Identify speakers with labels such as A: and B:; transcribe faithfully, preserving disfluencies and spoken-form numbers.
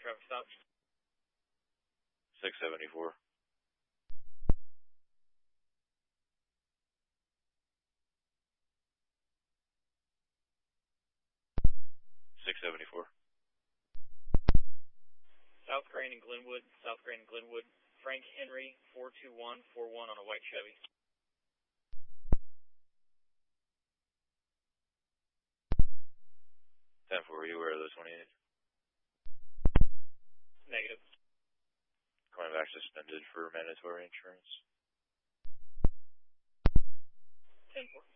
A: traffic stop.
B: six seventy-four. six seventy-four.
A: South Crane and Glenwood, South Crane and Glenwood. Frank Henry, four two one four one on a white Chevy.
B: ten four, are you aware of the twenty-eight?
A: Negative.
B: Coming back suspended for mandatory insurance.
A: ten four.